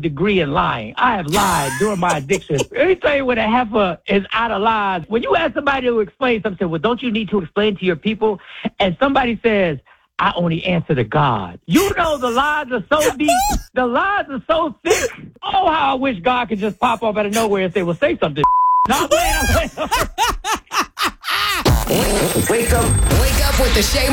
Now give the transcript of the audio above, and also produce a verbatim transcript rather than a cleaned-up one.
degree in lying. I have lied during my addiction. Let me tell you when a heifer is out of lies. When you ask somebody to explain something, well, don't you need to explain to your people? And somebody says, I only answer to God. You know the lies are so deep. The lies are so thick. Oh, how I wish God could just pop up out of nowhere and say, well, say something. No, man. Wake up. Wake up with the Shay